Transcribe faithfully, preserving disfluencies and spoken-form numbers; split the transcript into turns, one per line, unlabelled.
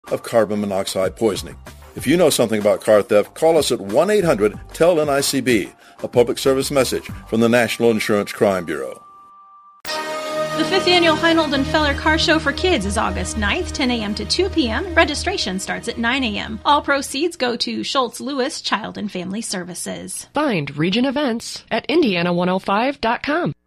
of carbon monoxide poisoning. If you know something about car theft, call us at one eight hundred T E L N I C B, a public service message from the National Insurance Crime Bureau.
The fifth Annual Heinold and Feller Car Show for Kids is August ninth, ten a.m. to two p.m. Registration starts at nine a.m. All proceeds go to Schultz Lewis Child and Family Services.
Find Region Events at Indiana one oh five dot com.